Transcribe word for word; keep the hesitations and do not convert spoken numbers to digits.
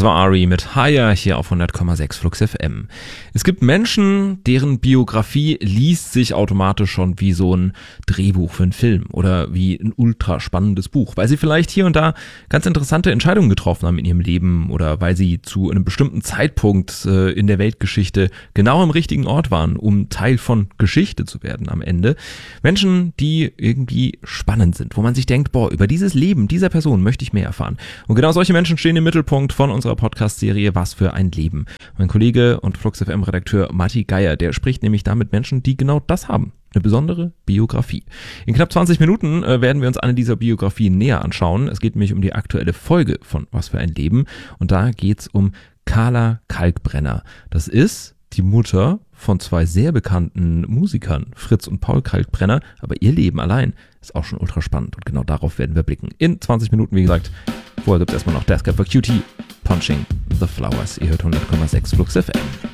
Das war Ari mit Higher hier auf hundert Komma sechs Flux F M. Es gibt Menschen, deren Biografie liest sich automatisch schon wie so ein Drehbuch für einen Film oder wie ein ultra spannendes Buch, weil sie vielleicht hier und da ganz interessante Entscheidungen getroffen haben in ihrem Leben oder weil sie zu einem bestimmten Zeitpunkt äh, in der Weltgeschichte genau am richtigen Ort waren, um Teil von Geschichte zu werden am Ende. Menschen, die irgendwie spannend sind, wo man sich denkt, boah, über dieses Leben dieser Person möchte ich mehr erfahren. Und genau solche Menschen stehen im Mittelpunkt von unserer Podcast-Serie Was für ein Leben. Mein Kollege und Flux F M-Redakteur Matti Geier, der spricht nämlich da mit Menschen, die genau das haben. Eine besondere Biografie. In knapp zwanzig Minuten äh, werden wir uns eine dieser Biografien näher anschauen. Es geht nämlich um die aktuelle Folge von Was für ein Leben. Und da geht's um Carla Kalkbrenner. Das ist die Mutter von zwei sehr bekannten Musikern, Fritz und Paul Kalkbrenner. Aber ihr Leben allein ist auch schon ultra spannend. Und genau darauf werden wir blicken. In zwanzig Minuten, wie gesagt. Vorher gibt es erstmal noch Death Cab for Cutie, Punching the Flowers. Ihr hört hundert Komma sechs Flux F M.